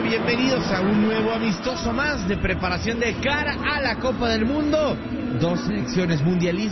auditorio, bienvenidos a un nuevo amistoso más de preparación de cara a la Copa del Mundo. Dos selecciones mundialistas